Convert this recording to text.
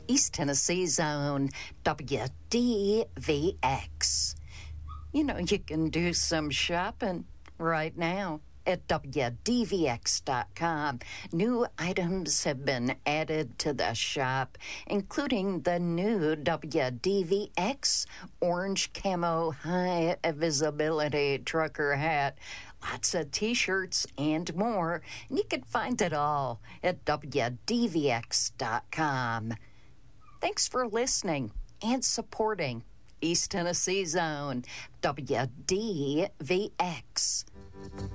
East Tennessee Zone, WDVX. You know, you can do some shopping right now at WDVX.com. New items have been added to the shop, including the new WDVX orange camo high visibility trucker hat, lots of t-shirts and more, and you can find it all at WDVX.com. Thanks for listening and supporting East Tennessee Zone, WDVX.